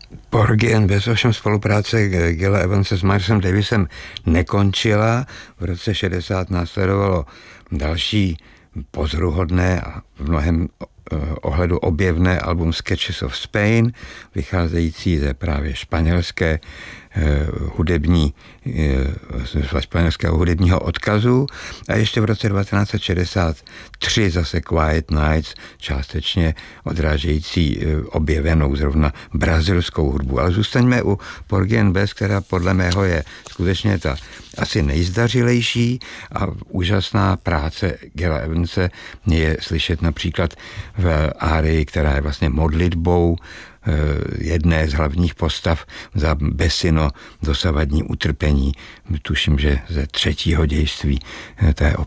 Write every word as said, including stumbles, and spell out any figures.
Porgy and Bess, ovšem spolupráce Gila Evanse s Milesem Davisem nekončila. V roce šedesát následovalo další pozoruhodné a v mnohem ohledu objevné album Sketches of Spain, vycházející ze právě španělské hudební, z španělského hudebního odkazu. A ještě v roce devatenáct set šedesát tři zase Quiet Nights, částečně odrážející objevenou zrovna brazilskou hudbu. Ale zůstaňme u Porgy and Bess, která podle mého je skutečně ta asi nejzdařilejší a úžasná práce Gila Evanse je slyšet například v árii, která je vlastně modlitbou jedné z hlavních postav za Bessino dosavadní utrpení. Tuším, že ze třetího dějství té